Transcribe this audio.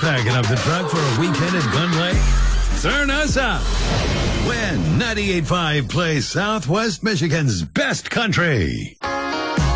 packing up the truck for a weekend at Gun Lake? Turn us up when 98.5 plays Southwest Michigan's best country.